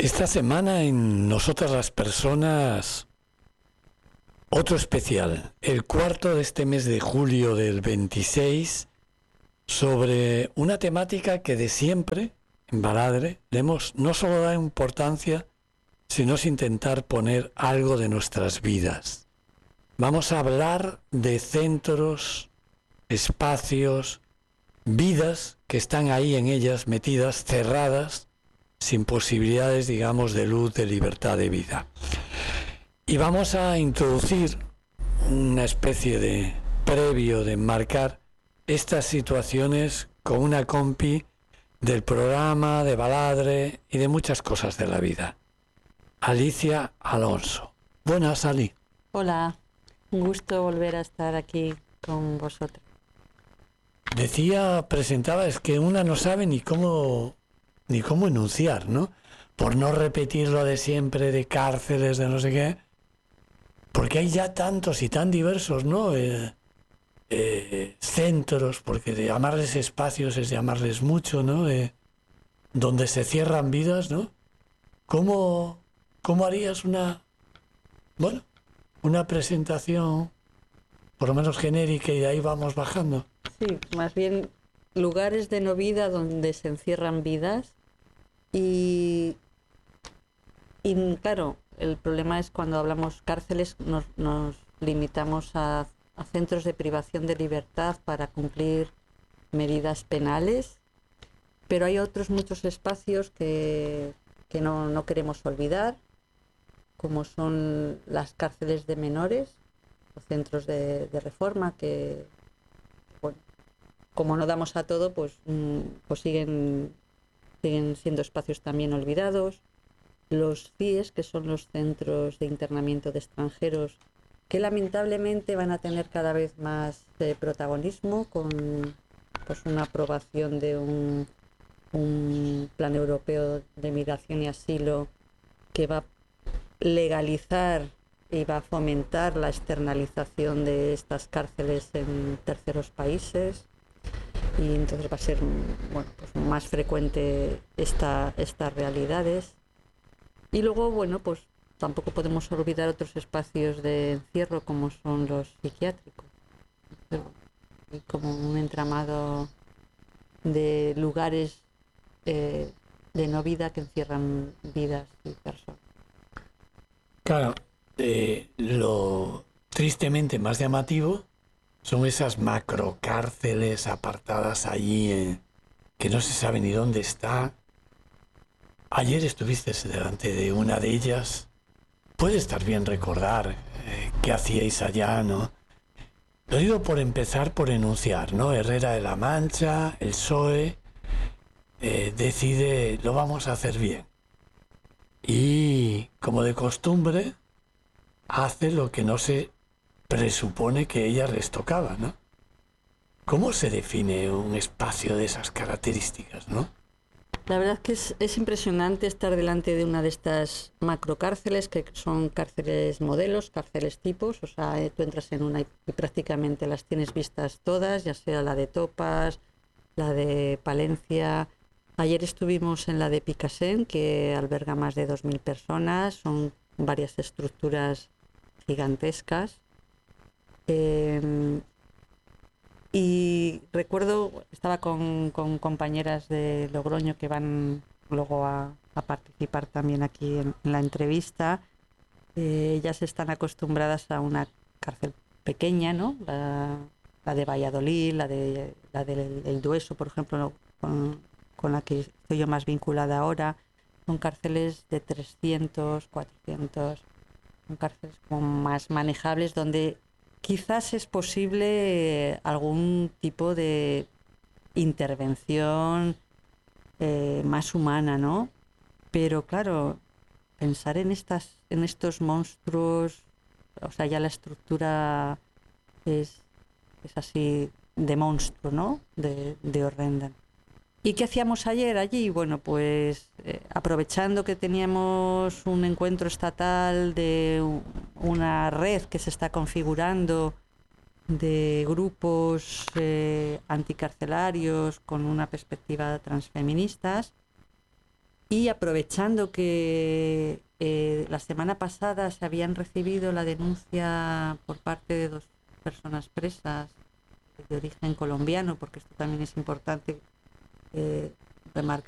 Esta semana en Nosotras las Personas, otro especial, el cuarto de este mes de julio del 26, sobre una temática que de siempre, en Baladre, le hemos no solo dado importancia, sino es intentar poner algo de nuestras vidas. Vamos a hablar de centros, espacios, vidas que están ahí en ellas metidas, cerradas, sin posibilidades, digamos, de luz, de libertad, de vida. Y vamos a introducir una especie de previo, de enmarcar estas situaciones con una compi del programa, de Baladre y de muchas cosas de la vida. Alicia Alonso. Buenas, Ali. Hola, un gusto volver a estar aquí con vosotros. Presentaba, es que una no sabe ni cómo enunciar, ¿no? Por no repetir lo de siempre, de cárceles, de no sé qué, porque hay ya tantos y tan diversos, ¿no? Centros, porque de llamarles espacios es llamarles mucho, ¿no? Donde se cierran vidas, ¿no? ¿Cómo harías una presentación, por lo menos genérica, y de ahí vamos bajando? Sí, más bien lugares de no vida donde se encierran vidas y claro, el problema es cuando hablamos cárceles nos limitamos a centros de privación de libertad para cumplir medidas penales, pero hay otros muchos espacios que no queremos olvidar, como son las cárceles de menores o centros de reforma que, bueno, como no damos a todo, pues siguen siendo espacios también olvidados. Los CIES, que son los centros de internamiento de extranjeros, que lamentablemente van a tener cada vez más protagonismo con una aprobación de un plan europeo de migración y asilo que va a legalizar y va a fomentar la externalización de estas cárceles en terceros países, y entonces va a ser más frecuente estas realidades. Y luego, pues tampoco podemos olvidar otros espacios de encierro como son los psiquiátricos, y como un entramado de lugares de no vida que encierran vidas y personas. Claro, lo tristemente más llamativo son esas macrocárceles apartadas allí, que no se sabe ni dónde está. Ayer estuviste delante de una de ellas. Puede estar bien recordar qué hacíais allá, ¿no? Lo digo por empezar por enunciar, ¿no? Herrera de la Mancha, el PSOE, decide, lo vamos a hacer bien. Y, como de costumbre, hace lo que no se presupone que ella les tocaba, ¿no? ¿Cómo se define un espacio de esas características, no? La verdad es que es impresionante estar delante de una de estas macrocárceles, que son cárceles modelos, cárceles tipos. O sea, tú entras en una y prácticamente las tienes vistas todas, ya sea la de Topas, la de Palencia. Ayer estuvimos en la de Picassent, que alberga más de 2.000 personas. Son varias estructuras gigantescas. Y recuerdo, estaba con compañeras de Logroño que van luego a participar también aquí en la entrevista. Ellas están acostumbradas a una cárcel pequeña, ¿no? La de Valladolid, la del Dueso, por ejemplo, con la que estoy yo más vinculada ahora. Son cárceles de 300, 400, son cárceles como más manejables, donde quizás es posible algún tipo de intervención más humana, ¿no? Pero claro, pensar en estos monstruos, o sea, ya la estructura es así de monstruo, ¿no? De horrenda. ¿Y qué hacíamos ayer allí? Bueno, pues aprovechando que teníamos un encuentro estatal de una red que se está configurando de grupos anticarcelarios con una perspectiva transfeministas, Y aprovechando que la semana pasada se habían recibido la denuncia por parte de 2 personas presas de origen colombiano, porque esto también es importante remarcar